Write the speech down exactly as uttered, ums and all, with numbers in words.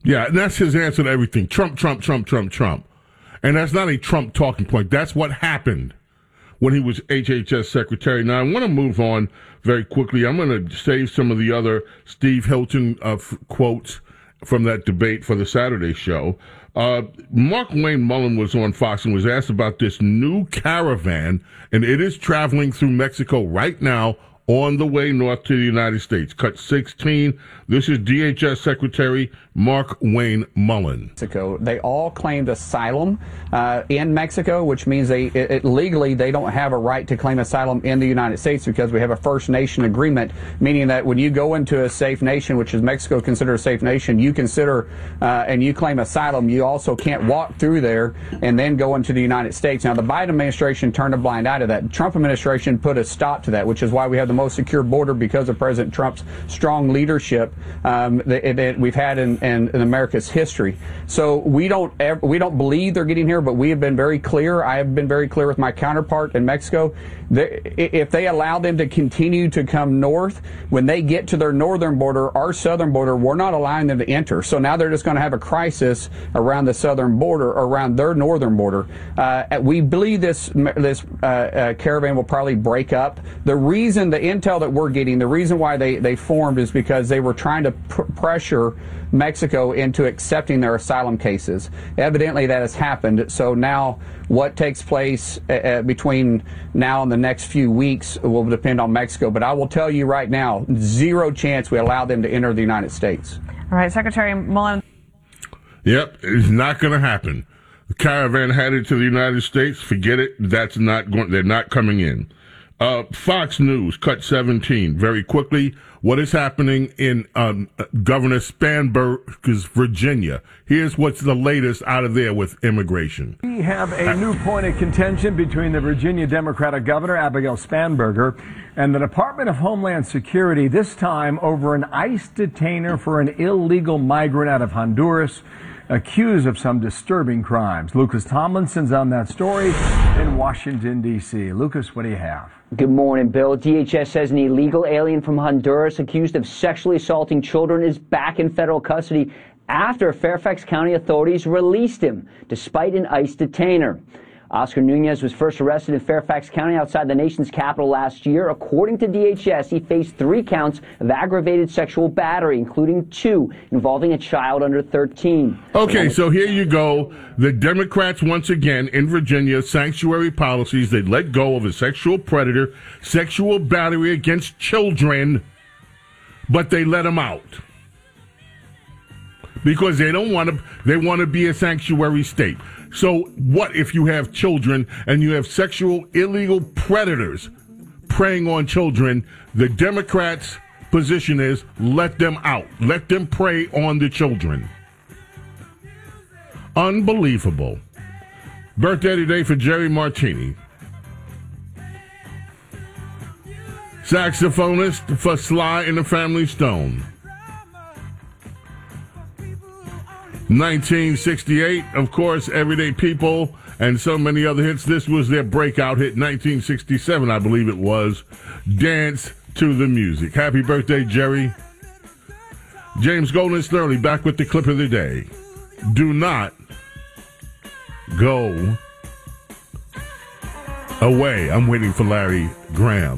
Yeah, and that's his answer to everything. Trump, Trump, Trump, Trump, Trump. And that's not a Trump talking point. That's what happened when he was H H S secretary. Now, I want to move on very quickly. I'm going to save some of the other Steve Hilton uh, f- quotes from that debate for the Saturday show. Uh, Markwayne Mullin was on Fox and was asked about this new caravan, and it is traveling through Mexico right now on the way north to the United States. Cut sixteen. This is D H S Secretary Markwayne Mullin. Mexico. They all claimed asylum uh, in Mexico, which means they it, it, legally they don't have a right to claim asylum in the United States because we have a First Nation agreement, meaning that when you go into a safe nation, which is Mexico considered a safe nation, you consider uh, and you claim asylum, you also can't walk through there and then go into the United States. Now, the Biden administration turned a blind eye to that. The Trump administration put a stop to that, which is why we have the most secure border because of President Trump's strong leadership um, that, that we've had in, in, in America's history. So we don't ever, we don't believe they're getting here, but we have been very clear. I have been very clear with my counterpart in Mexico. They, if they allow them to continue to come north, when they get to their northern border, our southern border, we're not allowing them to enter. So now they're just going to have a crisis around the southern border, around their northern border. Uh, we believe this this uh, uh, caravan will probably break up. The reason, the intel that we're getting, the reason why they, they formed is because they were trying to pr- pressure Mexico into accepting their asylum cases. Evidently that has happened. So now what takes place uh, between now and the next few weeks will depend on Mexico. But I will tell you right now, zero chance we allow them to enter the United States. All right, Secretary Mullin. Yep, it's not going to happen. The caravan headed to the United States, forget it. That's not going. They're not coming in. Uh, Fox News, cut seventeen. Very quickly, what is happening in um, Governor Spanberg's Virginia? Here's what's the latest out of there with immigration. We have a new point of contention between the Virginia Democratic Governor, Abigail Spanberger, and the Department of Homeland Security, this time over an ICE detainer for an illegal migrant out of Honduras, accused of some disturbing crimes. Lucas Tomlinson's on that story in Washington, D C Lucas, what do you have? Good morning, Bill. D H S says an illegal alien from Honduras accused of sexually assaulting children is back in federal custody after Fairfax County authorities released him, despite an ICE detainer. Oscar Nunez was first arrested in Fairfax County outside the nation's capital last year. According to D H S, he faced three counts of aggravated sexual battery, including two involving a child under thirteen. Okay, so here you go. The Democrats, once again, in Virginia, sanctuary policies, they let go of a sexual predator, sexual battery against children, but they let him out. Because they don't want to, they want to be a sanctuary state. So what if you have children and you have sexual illegal predators preying on children? The Democrats' position is let them out. Let them prey on the children. Unbelievable. Birthday today for Jerry Martini. Saxophonist for Sly and the Family Stone. nineteen sixty-eight, of course, Everyday People and so many other hits. This was their breakout hit, nineteen sixty-seven, I believe it was. Dance to the Music. Happy birthday, Jerry. James Golden Sterling back with the clip of the day. Do not go away. I'm waiting for Larry Graham.